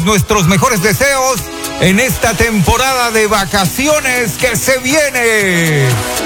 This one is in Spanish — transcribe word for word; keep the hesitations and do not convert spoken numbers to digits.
nuestros mejores deseos en esta temporada de vacaciones que se viene.